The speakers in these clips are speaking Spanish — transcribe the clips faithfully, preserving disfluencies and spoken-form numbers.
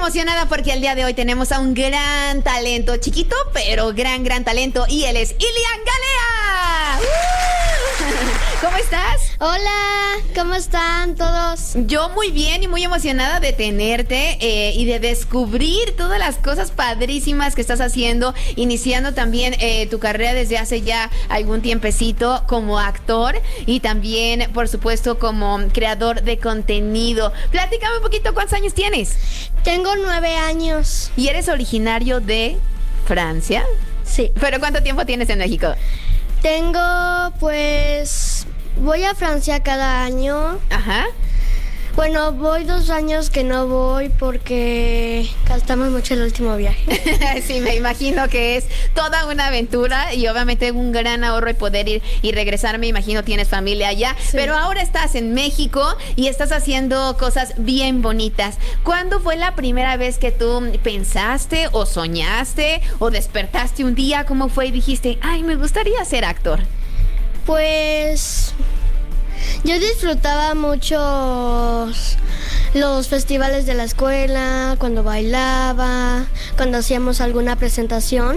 emocionada porque el día de hoy tenemos a un gran talento, chiquito, pero gran, gran talento, y él es Ilian Galea. ¡Uh! ¿Cómo estás? Hola, ¿cómo están todos? Yo muy bien y muy emocionada de tenerte eh, y de descubrir todas las cosas padrísimas que estás haciendo, iniciando también eh, tu carrera desde hace ya algún tiempecito como actor y también, por supuesto, como creador de contenido. Platícame un poquito, ¿cuántos años tienes? Tengo nueve años. ¿Y eres originario de Francia? Sí. ¿Pero cuánto tiempo tienes en México? Tengo, pues, voy a Francia cada año. Ajá. Bueno, voy dos años que no voy porque gastamos mucho el último viaje. Sí, me imagino que es toda una aventura y obviamente un gran ahorro y poder ir y regresar. Me imagino tienes familia allá, sí. Pero ahora estás en México y estás haciendo cosas bien bonitas. ¿Cuándo fue la primera vez que tú pensaste o soñaste o despertaste un día? ¿Cómo fue y dijiste, ay, me gustaría ser actor? Pues... yo disfrutaba mucho los festivales de la escuela, cuando bailaba, cuando hacíamos alguna presentación.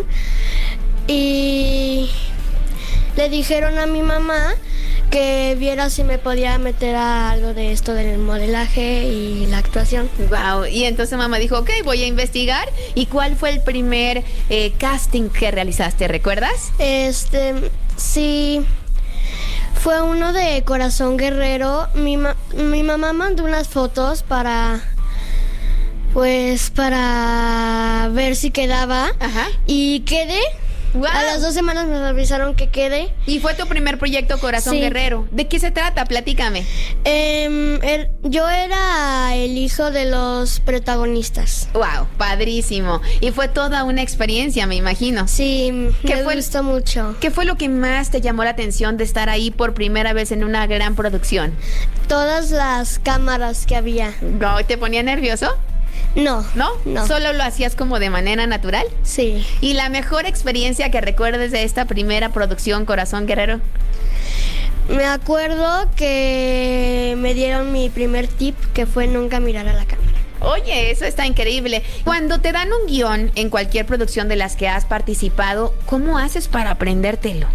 Y le dijeron a mi mamá que viera si me podía meter a algo de esto del modelaje y la actuación. Wow, y entonces mamá dijo, ok, voy a investigar. ¿Y cuál fue el primer eh, casting que realizaste, recuerdas? Este, sí... fue uno de Corazón Guerrero. Mi, ma- mi mamá mandó unas fotos para, pues, para ver si quedaba. Ajá. Y quedé. Wow. A las dos semanas me avisaron que quedé. ¿Y fue tu primer proyecto, Corazón sí. Guerrero? ¿De qué se trata? Platícame. Eh, er, yo era el hijo de los protagonistas. Wow, padrísimo. Y fue toda una experiencia, me imagino. Sí, me fue, gustó mucho. ¿Qué fue lo que más te llamó la atención de estar ahí por primera vez en una gran producción? Todas las cámaras que había. ¿Te ponía nervioso? No, ¿No? No. ¿Solo lo hacías como de manera natural? Sí. ¿Y la mejor experiencia que recuerdes de esta primera producción, Corazón Guerrero? Me acuerdo que me dieron mi primer tip, que fue nunca mirar a la cámara. Oye, eso está increíble. Cuando te dan un guión en cualquier producción de las que has participado, ¿cómo haces para aprendértelo?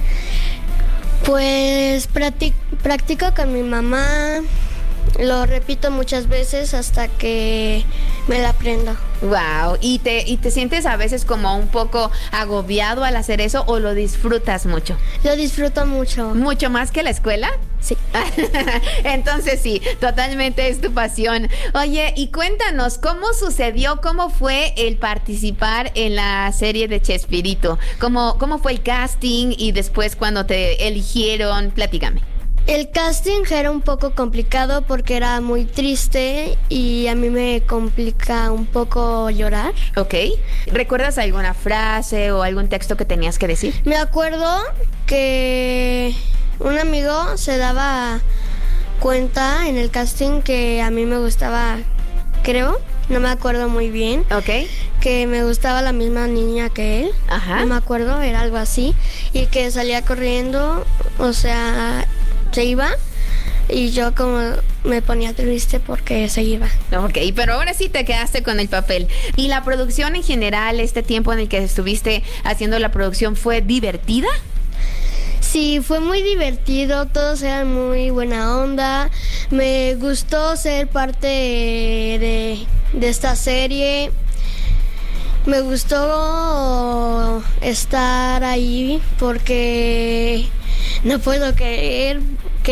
Pues practic- practico con mi mamá. Lo repito muchas veces hasta que me la aprendo. Wow, ¿y te, y te sientes a veces como un poco agobiado al hacer eso o lo disfrutas mucho? Lo disfruto mucho. ¿Mucho más que la escuela? Sí. Entonces sí, totalmente es tu pasión. Oye, y cuéntanos, ¿cómo sucedió, cómo fue el participar en la serie de Chespirito? ¿Cómo, cómo fue el casting y después cuando te eligieron? Platícame. El casting era un poco complicado porque era muy triste y a mí me complica un poco llorar. Ok. ¿Recuerdas alguna frase o algún texto que tenías que decir? Me acuerdo que un amigo se daba cuenta en el casting que a mí me gustaba, creo, no me acuerdo muy bien. Ok. Que me gustaba la misma niña que él. Ajá. No me acuerdo, era algo así. Y que salía corriendo, o sea... se iba y yo como me ponía triste porque se iba. Ok, pero ahora sí te quedaste con el papel. ¿Y la producción en general, este tiempo en el que estuviste haciendo la producción, fue divertida? Sí, fue muy divertido, todos eran muy buena onda. Me gustó ser parte de, de esta serie. Me gustó estar ahí porque... no puedo creer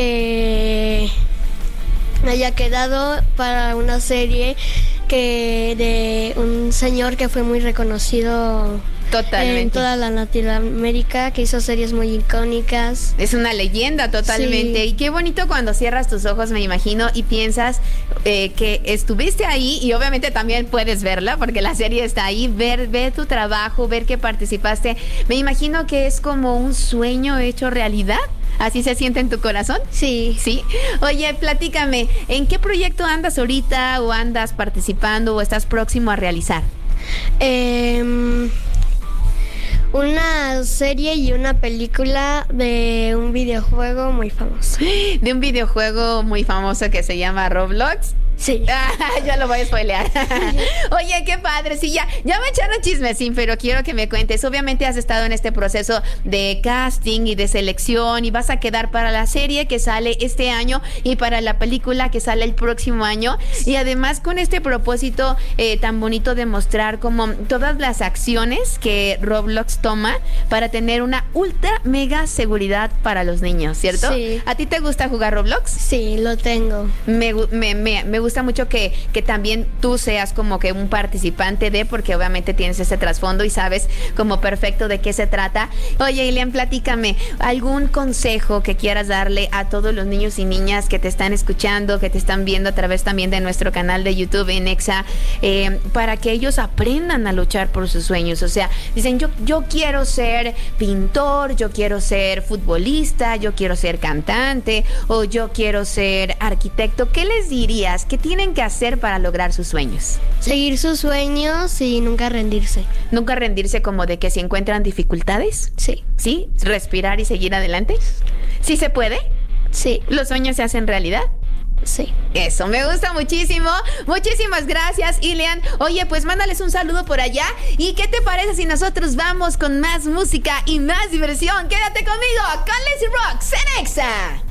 que me haya quedado para una serie que de un señor que fue muy reconocido totalmente en toda la Latinoamérica, que hizo series muy icónicas. Es una leyenda totalmente. Sí. Y qué bonito cuando cierras tus ojos, me imagino, y piensas eh, que estuviste ahí y obviamente también puedes verla porque la serie está ahí, ver, ver tu trabajo, ver que participaste. Me imagino que es como un sueño hecho realidad. ¿Así se siente en tu corazón? Sí. Sí. Oye, platícame, ¿en qué proyecto andas ahorita o andas participando o estás próximo a realizar? Eh, una serie y una película de un videojuego muy famoso. De un videojuego muy famoso que se llama Roblox. Sí. Ah, ya lo voy a spoilear. Oye, qué padre. Sí, ya, ya me echaron chismesín, pero quiero que me cuentes. Obviamente has estado en este proceso de casting y de selección y vas a quedar para la serie que sale este año y para la película que sale el próximo año. Y además con este propósito eh, tan bonito de mostrar como todas las acciones que Roblox toma para tener una ultra mega seguridad para los niños, ¿cierto? Sí. ¿A ti te gusta jugar Roblox? Sí, lo tengo. Me, me, me, me gusta mucho que, que también tú seas como que un participante de, porque obviamente tienes ese trasfondo y sabes como perfecto de qué se trata. Oye, Ilian, platícame, ¿algún consejo que quieras darle a todos los niños y niñas que te están escuchando, que te están viendo a través también de nuestro canal de YouTube en Exa, eh, para que ellos aprendan a luchar por sus sueños? O sea, dicen, yo, yo quiero ser pintor, yo quiero ser futbolista, yo quiero ser cantante o yo quiero ser arquitecto. ¿Qué les dirías? ¿Qué tienen que hacer para lograr sus sueños? Seguir sus sueños y nunca rendirse. Nunca rendirse, como de que si encuentran dificultades. Sí. ¿Sí? Respirar y seguir adelante. ¿Sí se puede? Sí. ¿Los sueños se hacen realidad? Sí. Eso, me gusta muchísimo. Muchísimas gracias, Ilian. Oye, pues mándales un saludo por allá. ¿Y qué te parece si nosotros vamos con más música y más diversión? Quédate conmigo con Lazy Rocks en Exa.